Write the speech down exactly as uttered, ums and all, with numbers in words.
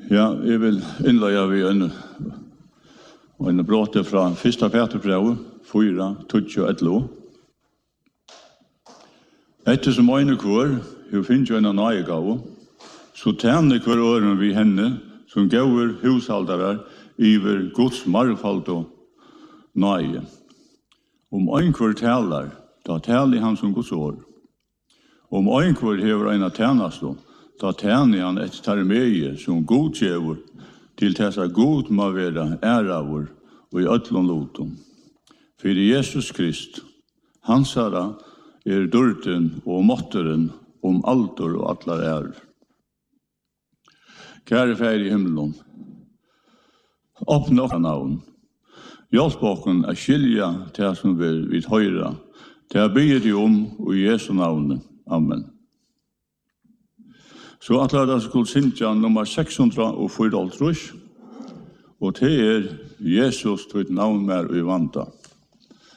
Ja, jeg vil innløye vi en, en bråte fra første Peterbrev, fyra, tutsi og etlo. Etter som øyne kvar, hun finner jo en nøye gav, så tjener hver åren vi henne, som gaver hushaldere iver Guds marfald og nøye. Om øyne kvar taler, da taler han som Guds år. Om øyne kvar hever en tjenest, da tjener han et tarmeie som godkjever til tessa god må være æravur og i ødlån lotum. For Jesus Krist, hans herra, er dørten og måtteren om alder og atlar ærer. Kære fær i himmelen, åpne opp navn. Hjelp okken å skilja til som vi vil høyre, til å bygge de om og i Jesu navn. Amen. Så atlar det skulle synja nummer seks hundre og fire, og til er Jesus til et navn mer og i vanta.